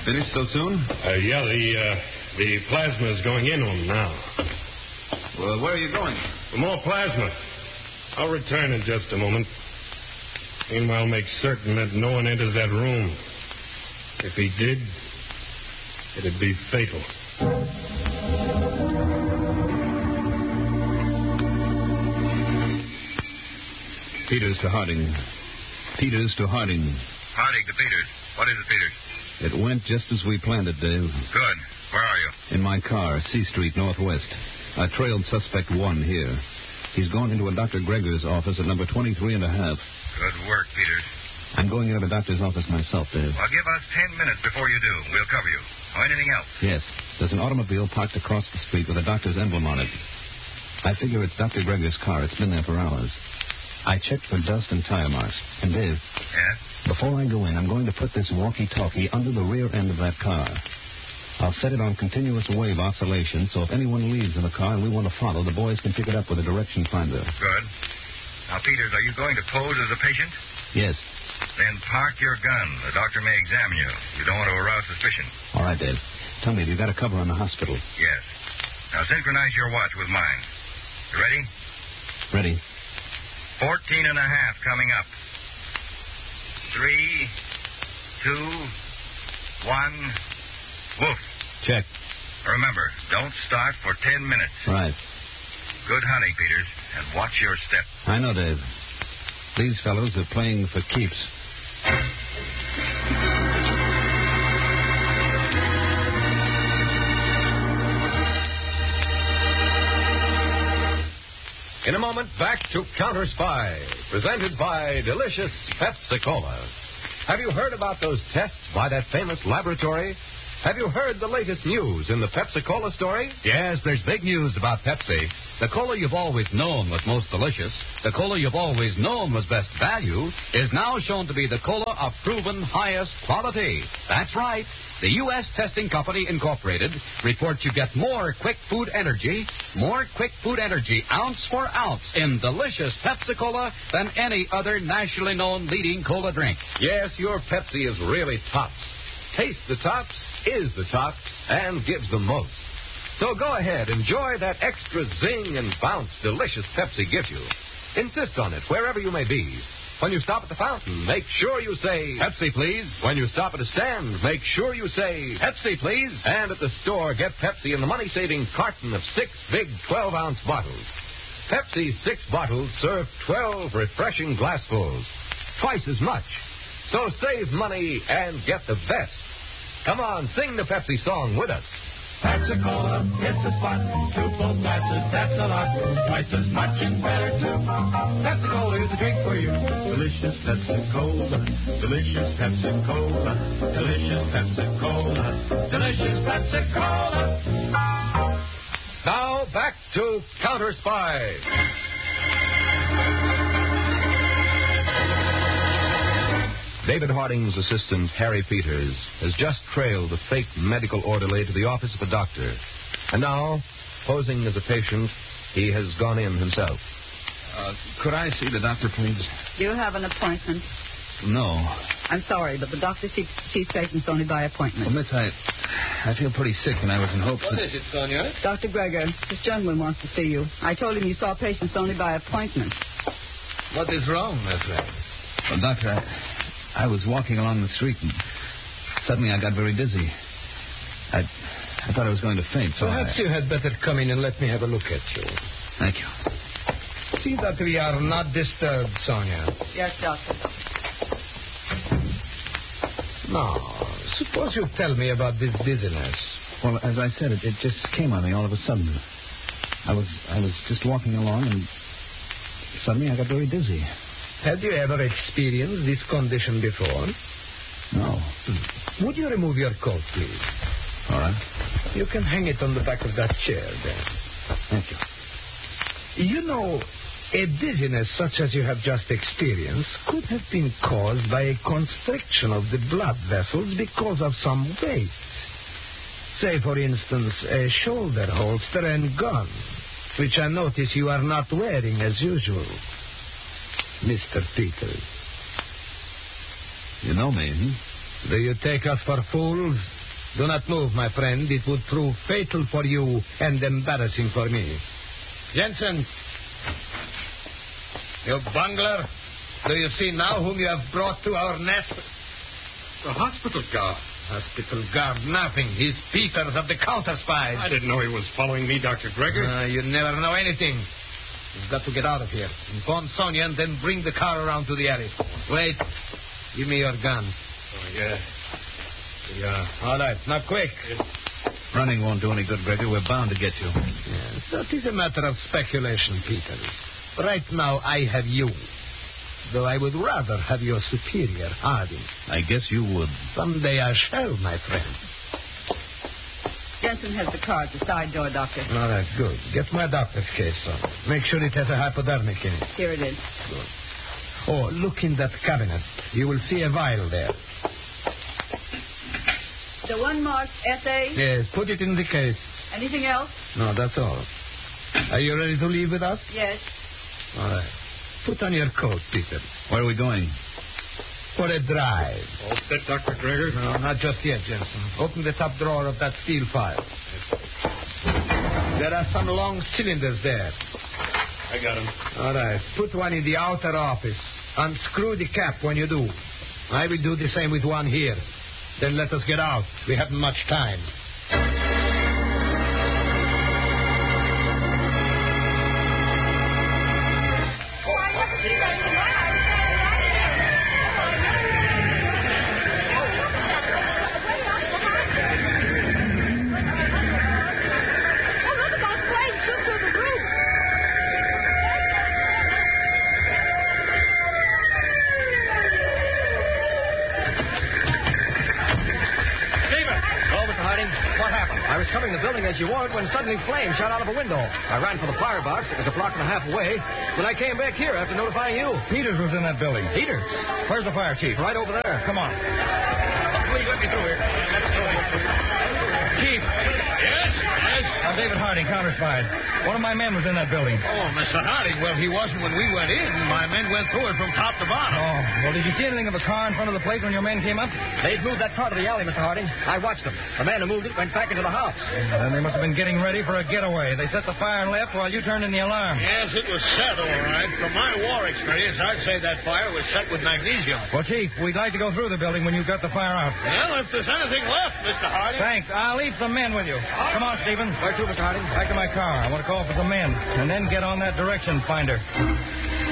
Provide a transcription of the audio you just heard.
Finished so soon? Yeah, the plasma is going in on now. Well, where are you going? For more plasma. I'll return in just a moment. Meanwhile, make certain that no one enters that room. If he did, it'd be fatal. Peters to Harding. Peters to Harding. Harding to Peters. What is it, Peters? It went just as we planned it, Dave. Good. Where are you? In my car, C Street, Northwest. I trailed suspect 1 here. He's gone into a Dr. Gregor's office at number 23 and a half. Good work, Peters. I'm going into the doctor's office myself, Dave. Well, give us 10 minutes before you do. We'll cover you. Oh, anything else? Yes. There's an automobile parked across the street with a doctor's emblem on it. I figure it's Dr. Gregor's car. It's been there for hours. I checked for dust and tire marks. And, Dave... Yes? Before I go in, I'm going to put this walkie-talkie under the rear end of that car. I'll set it on continuous wave oscillation, so if anyone leaves in the car and we want to follow, the boys can pick it up with a direction finder. Good. Now, Peters, are you going to pose as a patient? Yes. Then park your gun. The doctor may examine you. You don't want to arouse suspicion. All right, Dave. Tell me, have you got a cover on the hospital? Yes. Now, synchronize your watch with mine. You ready? Ready. 14 and a half coming up. 3, 2, 1, woof. Check. Remember, don't start for 10 minutes. Right. Good hunting, Peters, and watch your step. I know, Dave. These fellows are playing for keeps. In a moment, back to Counter Spy, presented by delicious Pepsi-Cola. Have you heard about those tests by that famous laboratory? Have you heard the latest news in the Pepsi-Cola story? Yes, there's big news about Pepsi. The cola you've always known was most delicious, the cola you've always known was best value, is now shown to be the cola of proven highest quality. That's right. The U.S. Testing Company, Incorporated, reports you get more quick food energy ounce for ounce in delicious Pepsi-Cola than any other nationally known leading cola drink. Yes, your Pepsi is really tops. Taste the tops, is the tops, and gives the most. So go ahead, enjoy that extra zing and bounce delicious Pepsi gives you. Insist on it wherever you may be. When you stop at the fountain, make sure you say, Pepsi, please. When you stop at a stand, make sure you say, Pepsi, please. And at the store, get Pepsi in the money-saving carton of 6 big 12-ounce bottles. Pepsi's 6 bottles serve 12 refreshing glassfuls, twice as much. So save money and get the best. Come on, sing the Pepsi song with us. Pepsi-Cola, it's a spot. 2 full glasses, that's a lot. Twice as much and better, too. Pepsi-Cola is a drink for you. Delicious Pepsi-Cola. Delicious Pepsi-Cola. Delicious Pepsi-Cola. Delicious Pepsi-Cola. Now, back to Counter Spy. David Harding's assistant, Harry Peters, has just trailed a fake medical orderly to the office of a doctor. And now, posing as a patient, he has gone in himself. Could I see the doctor, please? Do you have an appointment? No. I'm sorry, but the doctor sees patients only by appointment. Well, Miss, I feel pretty sick, and I was in hopes What is it, Sonia? Dr. Gregor, this gentleman wants to see you. I told him you saw patients only by appointment. What is wrong, my friend? Well, Doctor, I was walking along the street, and suddenly I got very dizzy. I thought I was going to faint, so Perhaps you had better come in and let me have a look at you. Thank you. See that we are not disturbed, Sonia. Yes, doctor. Now, suppose you tell me about this dizziness. Well, as I said, it just came on me all of a sudden. I was just walking along, and suddenly I got very dizzy. Had you ever experienced this condition before? No. Would you remove your coat, please? All right. You can hang it on the back of that chair, then. Thank you. You know, a dizziness such as you have just experienced could have been caused by a constriction of the blood vessels because of some weight. Say, for instance, a shoulder holster and gun, which I notice you are not wearing as usual. Mr. Peters. You know me, Do you take us for fools? Do not move, my friend. It would prove fatal for you and embarrassing for me. Jensen! You bungler! Do you see now whom you have brought to our nest? The hospital guard. Hospital guard, nothing. He's Peters of the counter spies. I didn't know he was following me, Dr. Greger. You never know anything. You've got to get out of here. Inform Sonia and then bring the car around to the alley. Wait. Give me your gun. Oh, yeah. Yeah. All right. Now, quick. Running won't do any good, Greger. We're bound to get you. Yes, that is a matter of speculation, Peters. Right now, I have you. Though I would rather have your superior, Harding. I guess you would. Someday I shall, my friend. Jensen has the car at the side door, Doctor. All right, good. Get my doctor's case on. Make sure it has a hypodermic in it. Here it is. Good. Oh, look in that cabinet. You will see a vial there. The one marked S.A.? Yes, put it in the case. Anything else? No, that's all. Are you ready to leave with us? Yes. All right. Put on your coat, Peter. Where are we going? For a drive. All set, Dr. Greger? No, not just yet, Jensen. Open the top drawer of that steel file. There are some long cylinders there. I got him. All right. Put one in the outer office. Unscrew the cap when you do. I will do the same with one here. Then let us get out. We haven't much time. Coming the building as you warned when suddenly flames shot out of a window. I ran for the firebox. It was a block and a half away. Then I came back here after notifying you. Peters was in that building. Peters? Where's the fire chief? Right over there. Come on. Please let me through here. Chief. Yes? Yes? I'm David Harding, counter spy. One of my men was in that building. Oh, Mr. Harding. Well, he wasn't when we went in. My men went through it from top to bottom. Oh, well, did you see anything of a car in front of the plate when your men came up? They'd moved that car to the alley, Mr. Harding. I watched them. The man who moved it went back into the house. Then they must have been getting ready for a getaway. They set the fire and left while you turned in the alarm. Yes, it was set, all right. From my war experience, I'd say that fire was set with magnesium. Well, Chief, we'd like to go through the building when you got the fire out. Well, if there's anything left, Mr. Harding. Thanks. I'll leave some men with you. Come on, Stephen. Where to, Mr. Harding? Back to my car. I want to call for some men, and then get on that direction finder.